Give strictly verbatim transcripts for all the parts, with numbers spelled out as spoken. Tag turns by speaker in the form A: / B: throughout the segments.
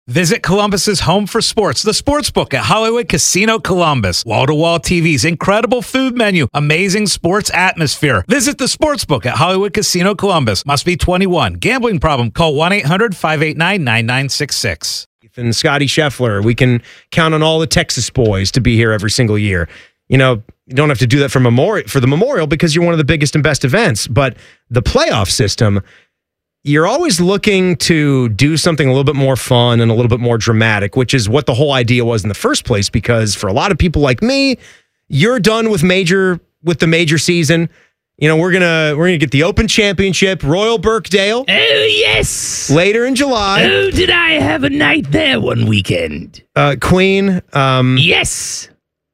A: Visit Columbus's home for sports, the Sportsbook at Hollywood Casino Columbus. Wall-to-wall T Vs, incredible food menu, amazing sports atmosphere. Visit the Sportsbook at Hollywood Casino Columbus. Must be twenty-one. Gambling problem? Call one eight hundred five eight nine nine nine six six.
B: And Scotty Scheffler, we can count on all the Texas boys to be here every single year. You know, you don't have to do that for memorial for the Memorial because you're one of the biggest and best events. But the playoff system, you're always looking to do something a little bit more fun and a little bit more dramatic, which is what the whole idea was in the first place. Because for a lot of people like me, you're done with major with the major season. You know, we're gonna we're gonna get the Open Championship, Royal Birkdale.
C: Oh yes,
B: later in July.
C: Oh, did I have a night there one weekend?
B: Uh, Queen. Um,
C: yes.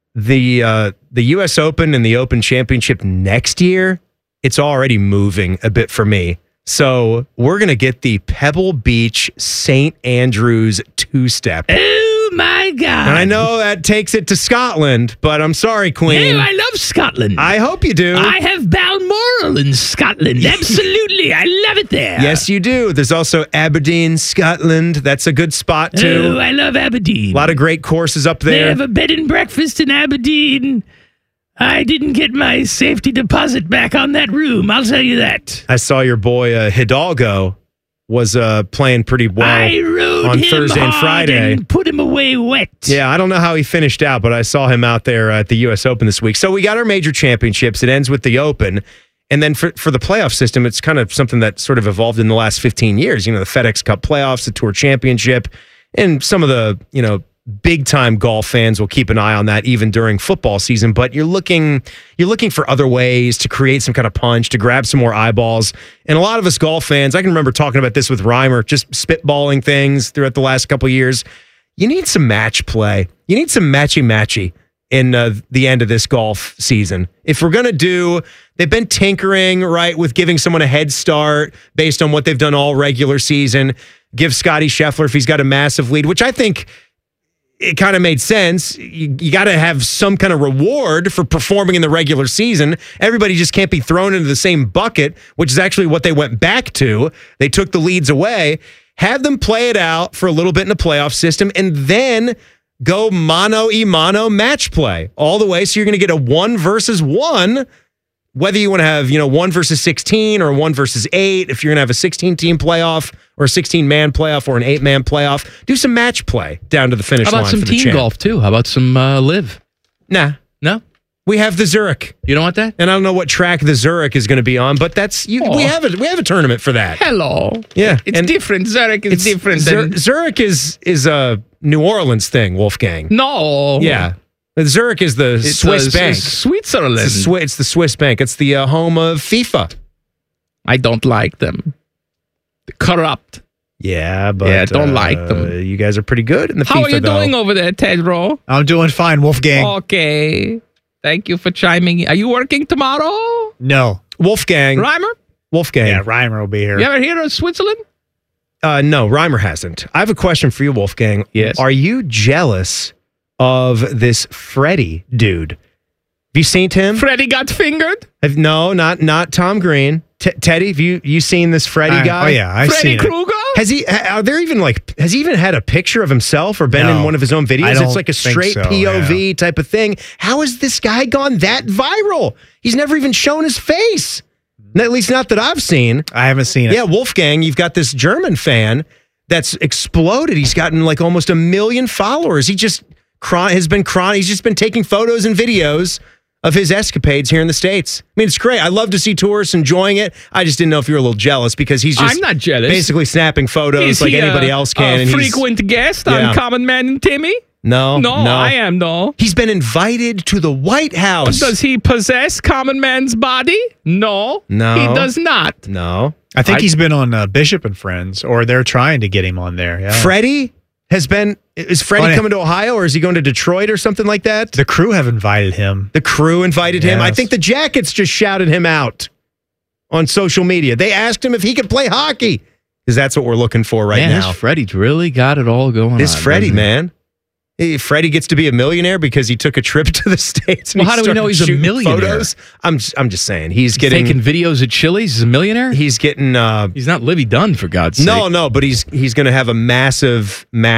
B: The uh, the U S Open and the Open Championship next year. It's already moving a bit for me. So we're going to get the Pebble Beach Saint Andrews two-step.
C: Oh, my God.
B: And I know that takes it to Scotland, but I'm sorry, Queen.
C: No, I love Scotland.
B: I hope you do.
C: I have Balmoral in Scotland. Absolutely. I love it there.
B: Yes, you do. There's also Aberdeen, Scotland. That's a good spot, too.
C: Oh, I love Aberdeen.
B: A lot of great courses up there.
C: They have a bed and breakfast in Aberdeen. I didn't get my safety deposit back on that room, I'll tell you that.
B: I saw your boy uh, Hidalgo was uh, playing pretty well
C: I rode
B: on
C: him
B: Thursday and
C: hard
B: Friday.
C: And put him away wet.
B: Yeah, I don't know how he finished out, but I saw him out there at the U S Open this week. So we got our major championships. It ends with the Open. And then for, for the playoff system, it's kind of something that sort of evolved in the last fifteen years. You know, the FedEx Cup playoffs, the Tour Championship, and some of the, you know, big-time golf fans will keep an eye on that even during football season, but you're looking you're looking for other ways to create some kind of punch, to grab some more eyeballs. And a lot of us golf fans, I can remember talking about this with Reimer, just spitballing things throughout the last couple of years. You need some match play. You need some matchy-matchy in uh, the end of this golf season. If we're going to do, they've been tinkering, right, with giving someone a head start based on what they've done all regular season. Give Scotty Scheffler if he's got a massive lead, which I think it kind of made sense. You, you got to have some kind of reward for performing in the regular season. Everybody just can't be thrown into the same bucket, which is actually what they went back to. They took the leads away. Have them play it out for a little bit in the playoff system, and then go mano y mano match play all the way. So you're going to get a one versus one, whether you want to have, you know, one versus sixteen or one versus eight. If you're going to have a sixteen-team playoff or a sixteen-man playoff or an eight-man playoff, do some match play down to the finish line.
D: How about
B: line
D: some
B: for the
D: team
B: champ.
D: golf, too? How about some uh, live?
B: Nah.
D: No?
B: We have the Zurich.
D: You don't want that?
B: And I don't know what track the Zurich is going to be on, but that's you.
D: Oh.
B: We have a we have a tournament for that.
D: Hello.
B: Yeah,
D: It's
B: and
D: different. Zurich is
B: it's-
D: different
B: Zur-
D: than...
B: Zurich is is a New Orleans thing, Wolfgang.
D: No.
B: Yeah, the Zurich is the
D: It's
B: Swiss
D: uh,
B: bank.
D: Switzerland.
B: It's the, Swi- it's the Swiss bank. It's the uh, home of FIFA.
D: I don't like them. They're corrupt.
B: Yeah, but
D: Yeah, don't
B: uh,
D: like them.
B: You guys are pretty good in the
D: How
B: FIFA,
D: are you
B: though.
D: doing over there, Tedro?
E: I'm doing fine, Wolfgang.
D: Okay. Thank you for chiming in. Are you working tomorrow?
E: No.
B: Wolfgang.
D: Reimer?
B: Wolfgang.
E: Yeah, Reimer will be here.
D: You ever hear of Switzerland?
B: Uh, no, Reimer hasn't. I have a question for you, Wolfgang.
D: Yes.
B: Are you jealous of this Freddie dude? Have you seen him?
D: Freddie got fingered?
B: Have, no, not not Tom Green. T- Teddy, have you you seen this Freddie
E: I-
B: guy?
E: Oh, yeah, I've
D: Freddy
E: seen it.
D: Krueger?
B: Has he? ha- Are there even like? Has he even had a picture of himself or been
E: No,
B: in one of his own videos?
E: I don't
B: It's like a
E: think
B: straight
E: so,
B: P O V
E: yeah.
B: type of thing. How has this guy gone that viral? He's never even shown his face. At least not that I've seen.
E: I haven't seen it.
B: Yeah, Wolfgang, you've got this German fan that's exploded. He's gotten like almost a million followers. He just cry, has been crying. He's just been taking photos and videos of his escapades here in the States. I mean, it's great. I love to see tourists enjoying it. I just didn't know if you were a little jealous because he's just
D: I'm not jealous.
B: basically snapping photos
D: Is
B: like
D: he
B: anybody
D: a,
B: else can.
D: A
B: and he's-
D: frequent guest
B: Yeah.
D: on Common Man and Timmy?
B: no,
D: No,
B: no,
D: I am, no.
B: He's been invited to the White House.
D: Does he possess Common Man's body? No.
B: No.
D: He does not.
B: No.
E: I think
D: I-
E: he's been on uh, Bishop and Friends, or they're trying to get him on there. Yeah.
B: Freddie has been, is Freddie
E: Oh, yeah.
B: coming to Ohio or is he going to Detroit or something like that?
E: The crew have invited him.
B: The crew invited him. I
E: Yes.
B: think the Jackets just shouted him out on social media. They asked him if he could play hockey because that's what we're looking for right
D: man,
B: now.
D: this Freddie's really got it all going
B: This
D: on.
B: Freddie,
D: doesn't he?
B: man. Hey, Freddie gets to be a millionaire because he took a trip to the States. And
D: Well,
B: he
D: how do we
B: started
D: know he's a
B: shooting
D: millionaire?
B: Photos. I'm just, I'm just saying he's
D: He's
B: getting
D: taking videos at Chili's. He's a millionaire?
B: he's getting uh,
D: He's not Livy Dunn, for God's sake.
B: no, no, but he's he's going to have a massive, massive.